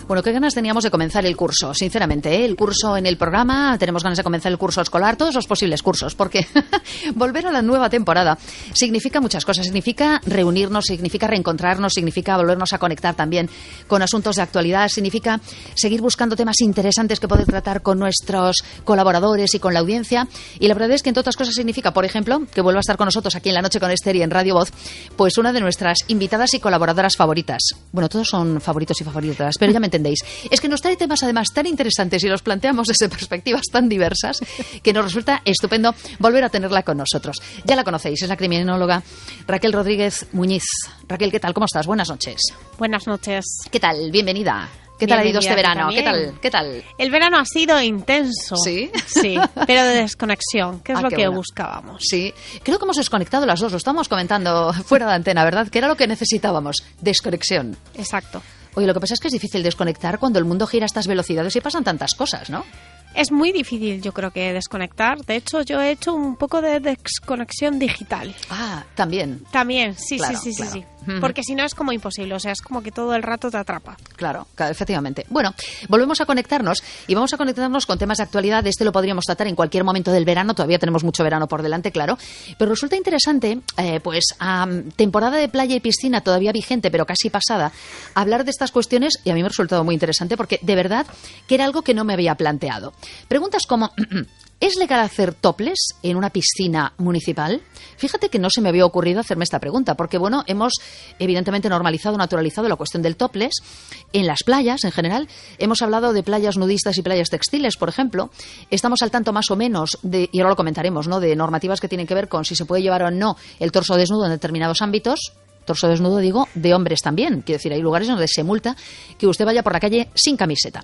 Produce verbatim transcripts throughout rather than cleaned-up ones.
Bueno, qué ganas teníamos de comenzar el curso, sinceramente, ¿eh? El curso en el programa, tenemos ganas de comenzar el curso escolar, todos los posibles cursos, porque volver a la nueva temporada significa muchas cosas, significa reunirnos, significa reencontrarnos, significa volvernos a conectar también con asuntos de actualidad, significa seguir buscando temas interesantes que poder tratar con nuestros colaboradores y con la audiencia, y la verdad es que entre otras cosas significa, por ejemplo, que vuelva a estar con nosotros aquí en La Noche con Esther y en Radio Voz, pues una de nuestras invitadas y colaboradoras favoritas. Bueno, todos son favoritos y favoritas, pero ya me entendéis. Es que nos trae temas además tan interesantes y los planteamos desde perspectivas tan diversas que nos resulta estupendo volver a tenerla con nosotros. Ya la conocéis, es la criminóloga Raquel Rodríguez Muñiz. Raquel, ¿qué tal? ¿Cómo estás? Buenas noches. Buenas noches. ¿Qué tal? Bienvenida. ¿Qué tal ha ido este verano? ¿Qué tal? ¿Qué tal? El verano ha sido intenso. ¿Sí? Sí, pero de desconexión, que es ah, lo que bueno. buscábamos. Sí, creo que hemos desconectado las dos, lo estábamos comentando fuera de antena, ¿verdad? Que era lo que necesitábamos, desconexión. Exacto. Oye, lo que pasa es que es difícil desconectar cuando el mundo gira a estas velocidades y pasan tantas cosas, ¿no? Es muy difícil, yo creo, que desconectar. De hecho, yo he hecho un poco de desconexión digital. Ah, también. También, sí, claro, sí, sí, claro. sí, sí. Porque si no es como imposible, o sea, es como que todo el rato te atrapa. Claro, claro, efectivamente. Bueno, volvemos a conectarnos y vamos a conectarnos con temas de actualidad. Este lo podríamos tratar en cualquier momento del verano, todavía tenemos mucho verano por delante, claro. Pero resulta interesante, eh, pues, a temporada de playa y piscina todavía vigente, pero casi pasada, hablar de estas cuestiones, y a mí me ha resultado muy interesante porque de verdad que era algo que no me había planteado. Preguntas como, ¿es legal hacer topless en una piscina municipal? Fíjate que no se me había ocurrido hacerme esta pregunta, porque bueno, hemos evidentemente normalizado, naturalizado la cuestión del topless en las playas en general. Hemos hablado de playas nudistas y playas textiles, por ejemplo. Estamos al tanto más o menos de, y ahora lo comentaremos, ¿no?, de normativas que tienen que ver con si se puede llevar o no el torso desnudo en determinados ámbitos. Torso desnudo, digo, de hombres también. Quiero decir, hay lugares donde se multa que usted vaya por la calle sin camiseta.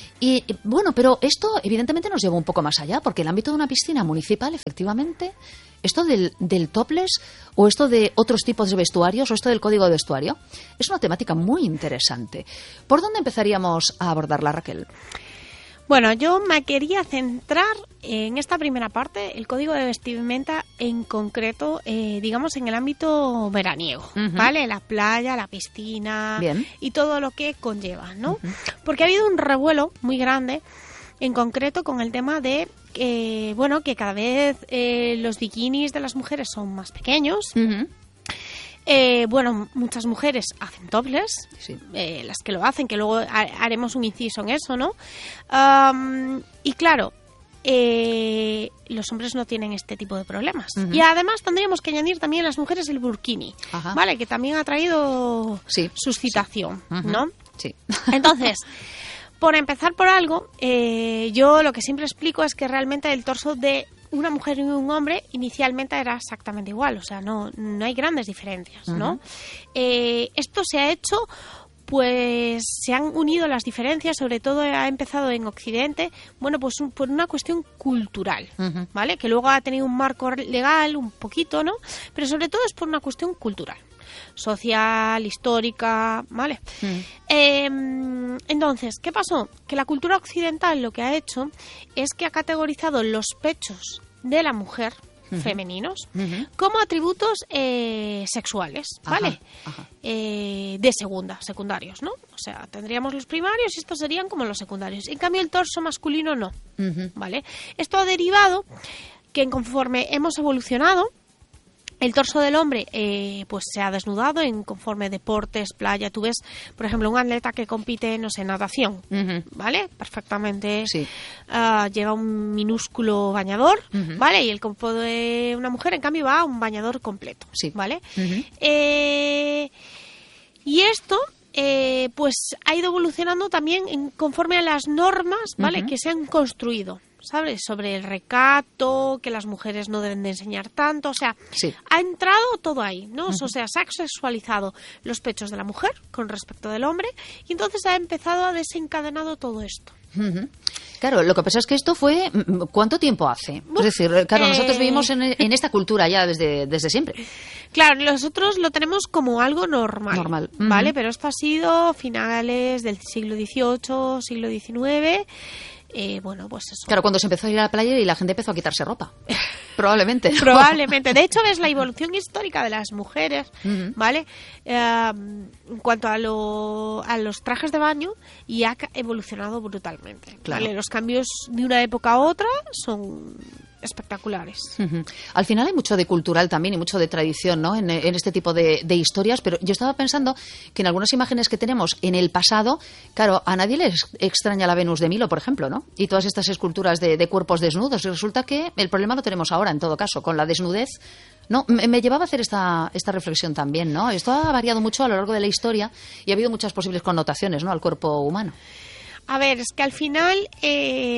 Y bueno, pero esto evidentemente nos lleva un poco más allá, porque el ámbito de una piscina municipal, efectivamente, esto del, del topless o esto de otros tipos de vestuarios o esto del código de vestuario, es una temática muy interesante. ¿Por dónde empezaríamos a abordarla, Raquel? Bueno, yo me quería centrar en esta primera parte, el código de vestimenta en concreto, eh, digamos, en el ámbito veraniego, uh-huh. ¿vale? La playa, la piscina. Bien. Y todo lo que conlleva, ¿no? Uh-huh. Porque ha habido un revuelo muy grande, en concreto con el tema de, eh, bueno, que cada vez eh, los bikinis de las mujeres son más pequeños. Uh-huh. Eh, bueno, muchas mujeres hacen topless, sí. eh, las que lo hacen, que luego haremos un inciso en eso, ¿no? Um, y claro, eh, los hombres no tienen este tipo de problemas. Uh-huh. Y además tendríamos que añadir también las mujeres el burkini, Ajá. ¿vale? Que también ha traído sí. suscitación, sí. Uh-huh. ¿no? Sí. Entonces, por empezar por algo, eh, yo lo que siempre explico es que realmente el torso de una mujer y un hombre inicialmente era exactamente igual, o sea, no, no hay grandes diferencias, ¿no? Uh-huh. Eh, esto se ha hecho, pues se han unido las diferencias, sobre todo ha empezado en Occidente, bueno, pues un, por una cuestión cultural, uh-huh. ¿vale? Que luego ha tenido un marco legal un poquito, ¿no? Pero sobre todo es por una cuestión cultural, social, histórica, ¿vale? Uh-huh. Eh, entonces, ¿qué pasó? Que la cultura occidental lo que ha hecho es que ha categorizado los pechos de la mujer, uh-huh. femeninos, uh-huh. como atributos eh, sexuales, ¿vale? Ajá, ajá. Eh, de segunda, secundarios, ¿no? O sea, tendríamos los primarios y estos serían como los secundarios. En cambio, el torso masculino no, uh-huh. ¿vale? Esto ha derivado que conforme hemos evolucionado, el torso del hombre eh, pues se ha desnudado en conforme deportes, playa. Tú ves, por ejemplo, un atleta que compite, no sé, natación, uh-huh. ¿vale? Perfectamente. Sí. Uh, lleva un minúsculo bañador, uh-huh. ¿vale? Y el cuerpo de una mujer, en cambio, va a un bañador completo, sí. ¿vale? Uh-huh. Eh, y esto, eh, pues, ha ido evolucionando también en, conforme a las normas, ¿vale? Uh-huh. Que se han construido, ¿sabes? Sobre el recato, que las mujeres no deben de enseñar tanto, o sea, sí. ha entrado todo ahí, ¿no? Uh-huh. O sea, se ha sexualizado los pechos de la mujer con respecto del hombre y entonces ha empezado a desencadenado todo esto. Uh-huh. Claro, lo que pasa es que esto fue, ¿cuánto tiempo hace? Uf, es decir, claro, nosotros eh... vivimos en, en esta cultura ya desde, desde siempre. Claro, nosotros lo tenemos como algo normal, normal. ¿vale? Uh-huh. Pero esto ha sido finales del siglo dieciocho, siglo diecinueve... Eh, bueno, pues eso. Claro, cuando se empezó a ir a la playa y la gente empezó a quitarse ropa. Probablemente. ¿no? Probablemente. De hecho, ves la evolución histórica de las mujeres, Uh-huh. ¿vale? Eh, en cuanto a, lo, a los trajes de baño, y ha ca- evolucionado brutalmente. Claro. ¿Vale? Los cambios de una época a otra son espectaculares. Uh-huh. Al final hay mucho de cultural también y mucho de tradición, ¿no? En, en este tipo de, de historias, pero yo estaba pensando que en algunas imágenes que tenemos en el pasado, claro, a nadie le ex- extraña la Venus de Milo, por ejemplo, ¿no? Y todas estas esculturas de, de cuerpos desnudos. Y resulta que el problema lo tenemos ahora, en todo caso, con la desnudez. No, me, me llevaba a hacer esta, esta reflexión también, ¿no? Esto ha variado mucho a lo largo de la historia y ha habido muchas posibles connotaciones, ¿no?, al cuerpo humano. A ver, es que al final, eh,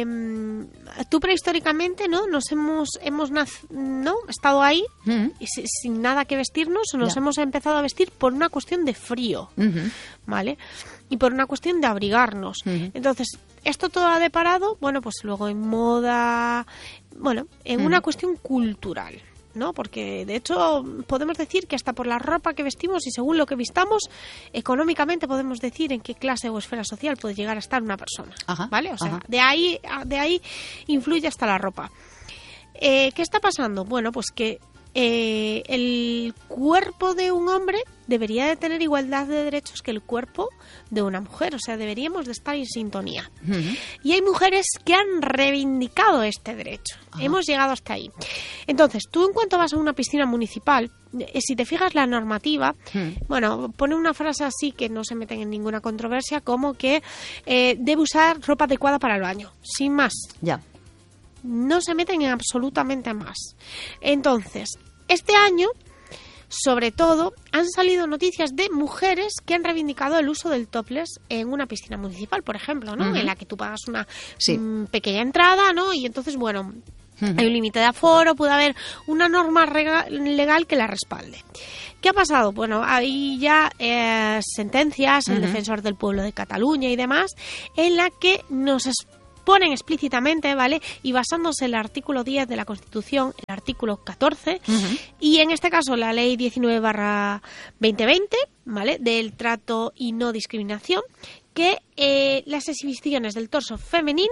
tú prehistóricamente, ¿no? Nos hemos, hemos nac- ¿no? estado ahí Uh-huh. y si- sin nada que vestirnos, nos Ya. hemos empezado a vestir por una cuestión de frío, Uh-huh. ¿vale? Y por una cuestión de abrigarnos. Ujú. Entonces, esto todo ha deparado, bueno, pues luego en moda, bueno, en Ujú. una cuestión cultural, ¿no? Porque, de hecho, podemos decir que hasta por la ropa que vestimos y según lo que vistamos, económicamente podemos decir en qué clase o esfera social puede llegar a estar una persona, Ajá, ¿vale? O sea, ajá. de ahí, de ahí influye hasta la ropa. Eh, ¿Qué está pasando? Bueno, pues que eh, el cuerpo de un hombre debería de tener igualdad de derechos que el cuerpo de una mujer, o sea, deberíamos de estar en sintonía. Uh-huh. Y hay mujeres que han reivindicado este derecho. Ajá. Hemos llegado hasta ahí. Entonces, tú en cuanto vas a una piscina municipal, eh, si te fijas la normativa, Hmm. bueno, pone una frase así que no se meten en ninguna controversia, como que eh, debe usar ropa adecuada para el baño, sin más. Ya. No se meten en absolutamente más. Entonces, este año, sobre todo, han salido noticias de mujeres que han reivindicado el uso del topless en una piscina municipal, por ejemplo, ¿no? Ujú. En la que tú pagas una Sí. mm, pequeña entrada, ¿no? Y entonces, bueno, Ujú. hay un límite de aforo, puede haber una norma rega- legal que la respalde. ¿Qué ha pasado? Bueno, hay ya eh, sentencias, el Ujú. defensor del pueblo de Cataluña y demás, en la que nos ponen explícitamente, ¿vale? Y basándose en el artículo diez de la Constitución, el artículo catorce, Ujú. y en este caso la ley diecinueve barra veinte veinte, ¿vale? Del trato y no discriminación, que eh, las exhibiciones del torso femenino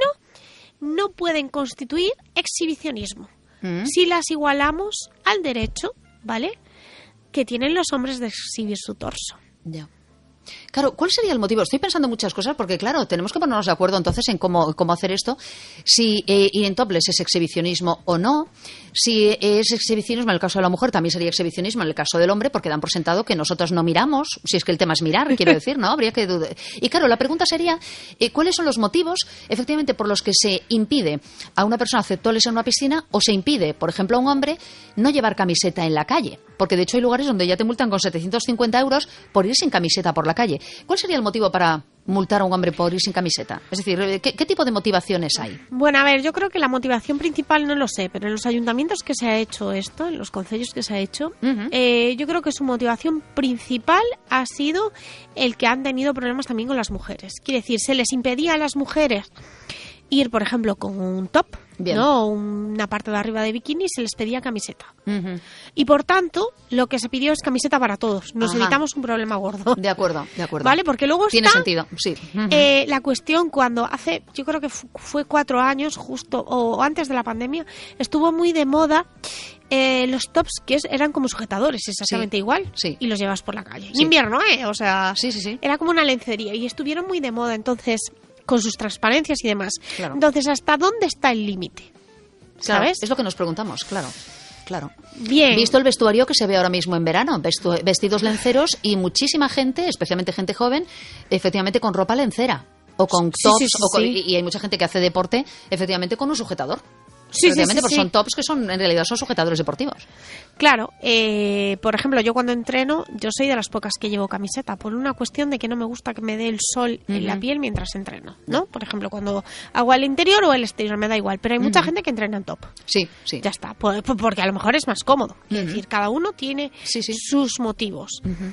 no pueden constituir exhibicionismo Mm. si las igualamos al derecho, ¿vale?, que tienen los hombres de exhibir su torso. Ya. Claro, ¿cuál sería el motivo? Estoy pensando muchas cosas porque, claro, tenemos que ponernos de acuerdo entonces en cómo, cómo hacer esto. Si eh, ir en topless es exhibicionismo o no. Si es exhibicionismo en el caso de la mujer, también sería exhibicionismo en el caso del hombre, porque dan por sentado que nosotros no miramos. Si es que el tema es mirar, quiero decir, ¿no? Habría que dudar. Y claro, la pregunta sería, eh, ¿cuáles son los motivos, efectivamente, por los que se impide a una persona hacer topless en una piscina o se impide, por ejemplo, a un hombre no llevar camiseta en la calle? Porque, de hecho, hay lugares donde ya te multan con setecientos cincuenta euros por ir sin camiseta por la calle. ¿Cuál sería el motivo para multar a un hombre por ir sin camiseta? Es decir, ¿qué, qué tipo de motivaciones hay? Bueno, a ver, yo creo que la motivación principal no lo sé, pero en los ayuntamientos que se ha hecho esto, en los concellos que se ha hecho, Ujú. eh, yo creo que su motivación principal ha sido el que han tenido problemas también con las mujeres. Quiere decir, se les impedía a las mujeres ir, por ejemplo, con un top, Bien. ¿no? Una parte de arriba de bikini, se les pedía camiseta. Ujú. Y por tanto, lo que se pidió es camiseta para todos. Nos Ajá. evitamos un problema gordo. De acuerdo, de acuerdo. ¿Vale? Porque luego Tiene está sentido, sí. Ujú. eh, la cuestión cuando hace, yo creo que fu- fue cuatro años justo, o antes de la pandemia, estuvo muy de moda eh, los tops que es- eran como sujetadores, exactamente Sí, igual, sí. y los llevas por la calle. En Sí. invierno, ¿eh? O sea, Sí, sí, sí. era como una lencería y estuvieron muy de moda entonces con sus transparencias y demás. Claro. Entonces, ¿hasta dónde está el límite? Claro, ¿Sabes? es lo que nos preguntamos, claro. Claro. Bien. Visto el vestuario que se ve ahora mismo en verano, vestu- vestidos lenceros y muchísima gente, especialmente gente joven, efectivamente con ropa lencera o con Sí, tops sí, sí, o con- sí. y, y hay mucha gente que hace deporte efectivamente con un sujetador. Sí, sí, Efectivamente, sí, porque sí. son tops que son en realidad son sujetadores deportivos. Claro, eh, por ejemplo, yo cuando entreno, yo soy de las pocas que llevo camiseta, por una cuestión de que no me gusta que me dé el sol en la Ujú. piel mientras entreno, ¿no? Por ejemplo, cuando hago el interior o el exterior, me da igual, pero hay mucha Ujú. gente que entrena en top. Sí, sí. Ya está, por- por- porque a lo mejor es más cómodo. Es Ujú. decir, cada uno tiene Sí, sí. sus motivos. Ujú.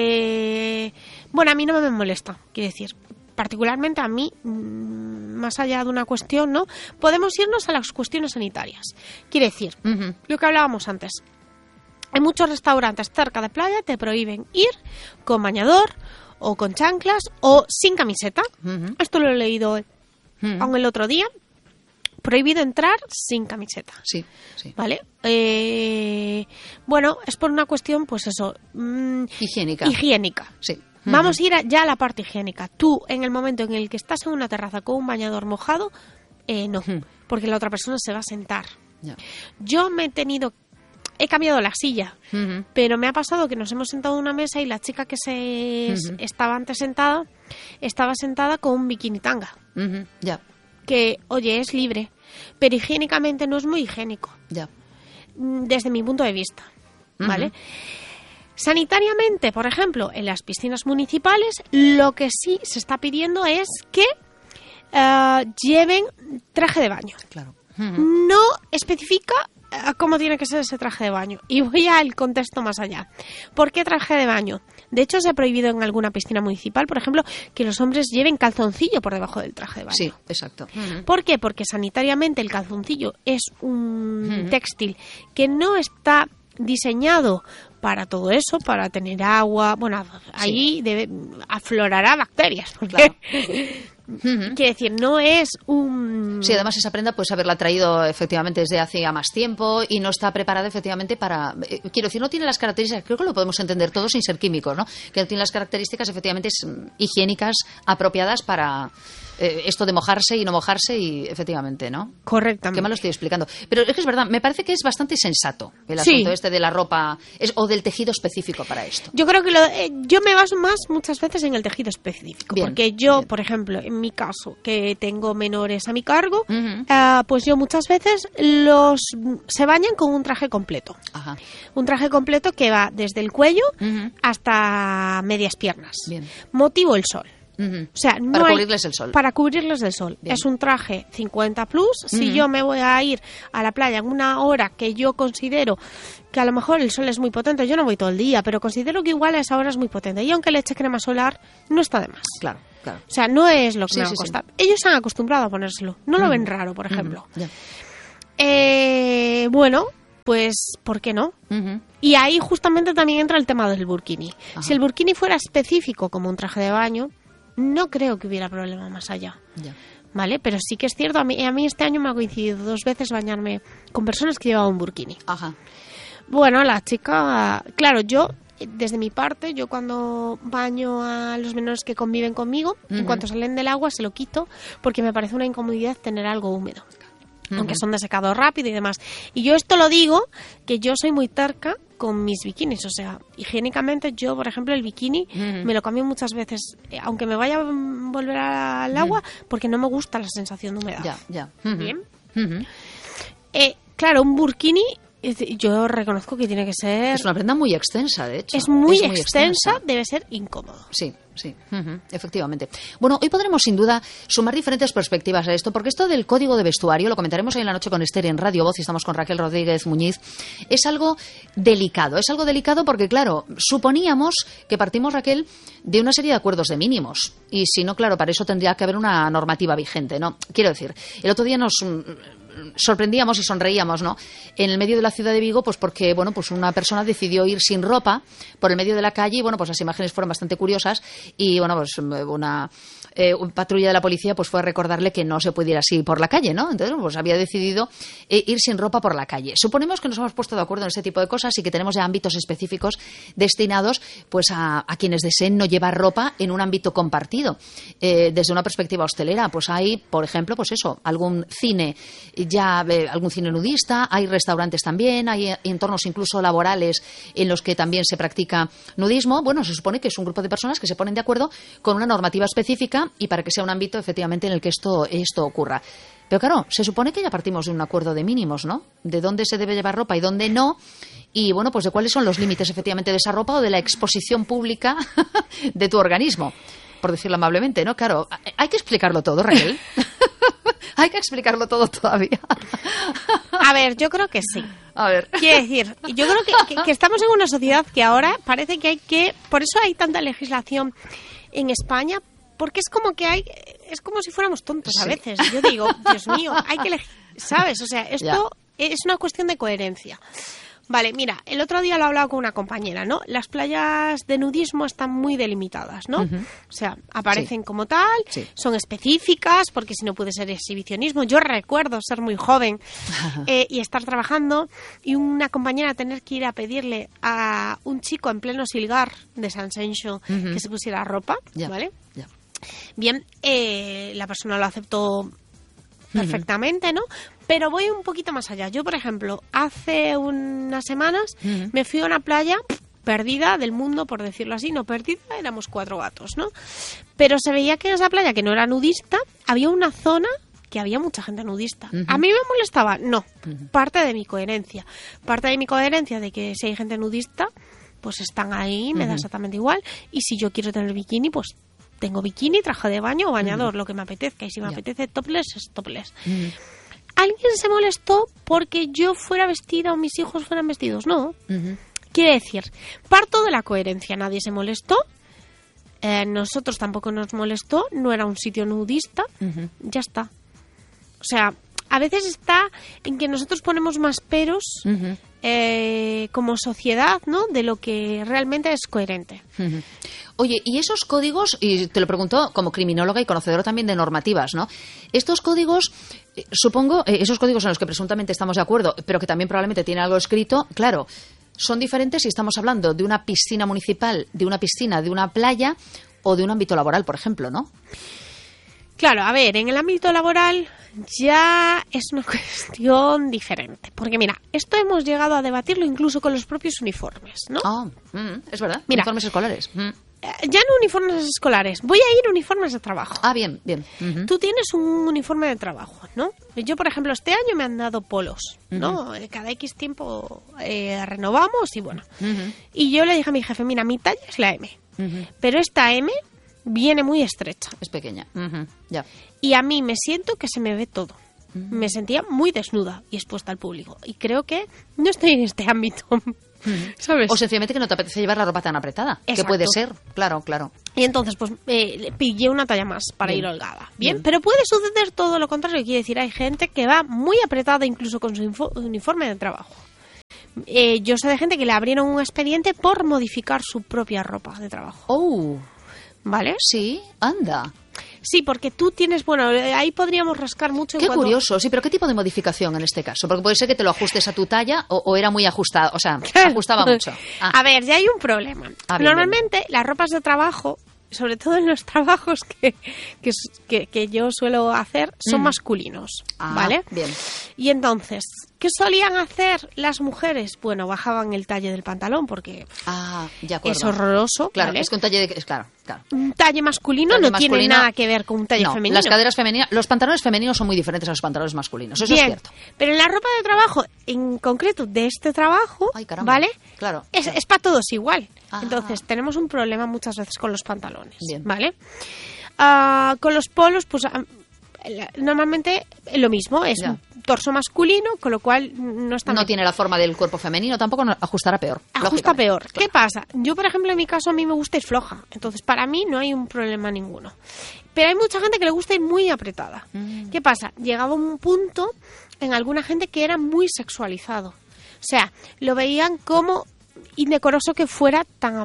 Eh, bueno, a mí no me molesta, quiero decir. Particularmente a mí, mm, más allá de una cuestión, ¿no? Podemos irnos a las cuestiones sanitarias. Quiere decir, Ujú. lo que hablábamos antes. En muchos restaurantes cerca de playa te prohíben ir con bañador o con chanclas o sin camiseta. Ujú. Esto lo he leído Ujú. aún el otro día. prohibido entrar sin camiseta. Sí, sí. ¿Vale? Eh, bueno, es por una cuestión, pues eso... Mmm, higiénica. Higiénica. Sí. Vamos a ir a, ya a la parte higiénica. Tú, en el momento en el que estás en una terraza con un bañador mojado, eh, no, uh-huh. porque la otra persona se va a sentar. Yeah. Yo me he tenido... He cambiado la silla, uh-huh. pero me ha pasado que nos hemos sentado en una mesa y la chica que se uh-huh. estaba antes sentada, estaba sentada con un bikini tanga. Uh-huh. Yeah. Que, oye, es libre, pero higiénicamente no es muy higiénico. Yeah. Desde mi punto de vista, ¿vale? Uh-huh. Sanitariamente, por ejemplo, en las piscinas municipales, lo que sí se está pidiendo es que uh, lleven traje de baño. Claro. Uh-huh. No especifica cómo tiene que ser ese traje de baño. Y voy al contexto más allá. ¿Por qué traje de baño? De hecho, se ha prohibido en alguna piscina municipal, por ejemplo, que los hombres lleven calzoncillo por debajo del traje de baño. Sí, exacto. Uh-huh. ¿Por qué? Porque sanitariamente el calzoncillo es un uh-huh. textil que no está diseñado para todo eso, para tener agua. Bueno, ahí sí. debe, aflorará bacterias. Porque claro. Uh-huh. Quiere decir, no es un... Sí, además esa prenda pues haberla traído efectivamente desde hace ya más tiempo y no está preparada efectivamente para... Eh, quiero decir, no tiene las características, creo que lo podemos entender todos sin ser químicos, ¿no? Que no tiene las características efectivamente higiénicas apropiadas para... Eh, esto de mojarse y no mojarse y efectivamente, ¿no? Correctamente. Qué mal lo estoy explicando. Pero es que es verdad, me parece que es bastante sensato el asunto sí. este de la ropa es, o del tejido específico para esto. Yo creo que lo, eh, yo me baso más muchas veces en el tejido específico. Bien, porque yo, bien. por ejemplo, en mi caso, que tengo menores a mi cargo, uh-huh. uh, pues yo muchas veces los se bañan con un traje completo. Ajá. Un traje completo que va desde el cuello uh-huh. hasta medias piernas. Bien. Motivo el sol. Uh-huh. O sea, no para hay, cubrirles el sol. Para cubrirles del sol. Bien. Es un traje cincuenta plus. Uh-huh. Si yo me voy a ir a la playa en una hora que yo considero que a lo mejor el sol es muy potente, yo no voy todo el día, pero considero que igual a esa hora es muy potente. Y aunque le eche crema solar, no está de más. Claro, claro. O sea, no es lo que sí, me va sí, a costar. Sí. Ellos se han acostumbrado a ponérselo. No uh-huh. lo ven raro, por ejemplo. Uh-huh. Yeah. Eh, bueno... Pues, ¿por qué no? Uh-huh. Y ahí justamente también entra el tema del burkini. Ajá. Si el burkini fuera específico como un traje de baño, no creo que hubiera problema más allá. Yeah. ¿Vale? Pero sí que es cierto, a mí, a mí este año me ha coincidido dos veces bañarme con personas que llevaban un burkini. Ajá. Bueno, la chica... Claro, yo, desde mi parte, yo cuando baño a los menores que conviven conmigo, uh-huh. en cuanto salen del agua se lo quito porque me parece una incomodidad tener algo húmedo. Uh-huh. Aunque son de secado rápido y demás. Y yo esto lo digo, que yo soy muy terca con mis bikinis. O sea, higiénicamente yo, por ejemplo, el bikini uh-huh. me lo cambio muchas veces, aunque me vaya a volver al agua, uh-huh. porque no me gusta la sensación de humedad. Ya, ya. Uh-huh. Bien. Uh-huh. Eh, claro, un burkini... Yo reconozco que tiene que ser... Es una prenda muy extensa, de hecho. Es muy, es muy extensa, extensa, debe ser incómodo. Sí, sí, uh-huh, efectivamente. Bueno, hoy podremos sin duda sumar diferentes perspectivas a esto, porque esto del código de vestuario, lo comentaremos hoy en la noche con Esther en Radio Voz, y estamos con Raquel Rodríguez Muñiz, es algo delicado. Es algo delicado porque, claro, suponíamos que partimos, Raquel, de una serie de acuerdos de mínimos. Y si no, claro, para eso tendría que haber una normativa vigente, ¿no? Quiero decir, el otro día nos... sorprendíamos y sonreíamos, ¿no? En el medio de la ciudad de Vigo, pues porque, bueno, pues una persona decidió ir sin ropa por el medio de la calle y, bueno, pues las imágenes fueron bastante curiosas y, bueno, pues una eh, patrulla de la policía pues fue a recordarle que no se puede ir así por la calle, ¿no? Entonces, pues había decidido eh, ir sin ropa por la calle. Suponemos que nos hemos puesto de acuerdo en este tipo de cosas y que tenemos ya ámbitos específicos destinados, pues, a, a quienes deseen no llevar ropa en un ámbito compartido. Eh, desde una perspectiva hostelera, pues hay, por ejemplo, pues eso, algún cine ya eh, algún cine nudista, hay restaurantes también, hay entornos incluso laborales en los que también se practica nudismo. Bueno, se supone que es un grupo de personas que se ponen de acuerdo con una normativa específica y para que sea un ámbito efectivamente en el que esto, esto ocurra. Pero claro, se supone que ya partimos de un acuerdo de mínimos, ¿no? De dónde se debe llevar ropa y dónde no. Y bueno, pues de cuáles son los límites efectivamente de esa ropa o de la exposición pública de tu organismo, por decirlo amablemente, ¿no? Claro, hay que explicarlo todo, Raquel. Hay que explicarlo todo todavía. A ver, yo creo que sí. A ver. Quiero decir, yo creo que, que, que estamos en una sociedad que ahora parece que hay que... Por eso hay tanta legislación en España, porque es como que hay... Es como si fuéramos tontos a veces. Sí. Yo digo, Dios mío, hay que... ¿Sabes? O sea, esto ya. Es una cuestión de coherencia. Vale, mira, el otro día lo he hablado con una compañera, ¿no? Las playas de nudismo están muy delimitadas, ¿no? Uh-huh. O sea, aparecen sí. como tal, sí. son específicas, porque si no puede ser exhibicionismo. Yo recuerdo ser muy joven eh, y estar trabajando y una compañera tener que ir a pedirle a un chico en pleno Silgar de San Sencho uh-huh. que se pusiera ropa, yeah. ¿vale? Yeah. Bien, eh, la persona lo aceptó perfectamente, ¿no? Pero voy un poquito más allá. Yo, por ejemplo, hace unas semanas uh-huh. me fui a una playa perdida del mundo, por decirlo así. No perdida, éramos cuatro gatos, ¿no? Pero se veía que en esa playa, que no era nudista, había una zona que había mucha gente nudista. Uh-huh. ¿A mí me molestaba? No. Uh-huh. Parte de mi coherencia. Parte de mi coherencia de que si hay gente nudista, pues están ahí, me uh-huh. da exactamente igual. Y si yo quiero tener bikini, pues tengo bikini, traje de baño o bañador, uh-huh. lo que me apetezca. Y si me yeah. apetece topless, es topless. Uh-huh. ¿Alguien se molestó porque yo fuera vestida o mis hijos fueran vestidos? No. Uh-huh. Quiere decir, parto de la coherencia. Nadie se molestó. Eh, nosotros tampoco nos molestó. No era un sitio nudista. Uh-huh. Ya está. O sea, a veces está en que nosotros ponemos más peros uh-huh. eh, como sociedad, ¿no? De lo que realmente es coherente. Uh-huh. Oye, y esos códigos, y te lo pregunto como criminóloga y conocedora también de normativas, ¿no? Estos códigos, eh, supongo, eh, esos códigos en los que presuntamente estamos de acuerdo, pero que también probablemente tiene algo escrito, claro, son diferentes si estamos hablando de una piscina municipal, de una piscina, de una playa o de un ámbito laboral, por ejemplo, ¿no? Claro, a ver, en el ámbito laboral ya es una cuestión diferente. Porque mira, esto hemos llegado a debatirlo incluso con los propios uniformes, ¿no? Ah, oh, mm, es verdad, mira, uniformes escolares. Mm. Ya no uniformes escolares, voy a ir uniformes de trabajo. Ah, bien, bien. Uh-huh. Tú tienes un uniforme de trabajo, ¿no? Yo, por ejemplo, este año me han dado polos, ¿no? Uh-huh. Cada X tiempo eh, renovamos y bueno. Uh-huh. Y yo le dije a mi jefe, mira, mi talla es la M, uh-huh. pero esta M viene muy estrecha. Es pequeña, uh-huh. ya. Y a mí me siento que se me ve todo. Uh-huh. Me sentía muy desnuda y expuesta al público. Y creo que no estoy en este ámbito. ¿Sabes? O sencillamente que no te apetece llevar la ropa tan apretada. Exacto. Que puede ser, claro, claro. Y entonces, pues, eh, le pillé una talla más para Bien. ir holgada. Bien. Bien, pero puede suceder todo lo contrario. Quiere decir, hay gente que va muy apretada incluso con su info- uniforme de trabajo. Eh, yo sé de gente que le abrieron un expediente por modificar su propia ropa de trabajo. Oh, ¿vale? Sí, anda. Sí, porque tú tienes, bueno, ahí podríamos rascar mucho. Qué en cuanto... curioso, sí, pero ¿qué tipo de modificación en este caso? Porque puede ser que te lo ajustes a tu talla o, o era muy ajustado, o sea, ajustaba mucho. Ah. A ver, ya hay un problema. Ah, bien, Normalmente bien. las ropas de trabajo, sobre todo en los trabajos que, que, que, que yo suelo hacer, son mm. masculinos, ah, ¿vale? Bien. Y entonces, ¿qué solían hacer las mujeres? Bueno, bajaban el talle del pantalón porque ah, de acuerdo. es horroroso. Claro, ¿vale? es que un talle de... Es, claro, claro. Un talle masculino talle no masculino, tiene nada que ver con un talle no, femenino. Las caderas femeninas, los pantalones femeninos son muy diferentes a los pantalones masculinos, eso Bien, es cierto. Pero en la ropa de trabajo, en concreto de este trabajo, Ay, caramba, ¿vale? Claro. Es, claro. es para todos igual. Ah. Entonces, tenemos un problema muchas veces con los pantalones, Bien. ¿vale? Uh, con los polos, pues normalmente lo mismo, es ya. un torso masculino, con lo cual no está... No bien. tiene la forma del cuerpo femenino, tampoco ajustará peor. Ajusta peor. Claro. ¿Qué pasa? Yo, por ejemplo, en mi caso, a mí me gusta ir floja, entonces para mí no hay un problema ninguno. Pero hay mucha gente que le gusta ir muy apretada. Mm. ¿Qué pasa? Llegaba un punto en alguna gente que era muy sexualizado. O sea, lo veían como indecoroso que fuera tan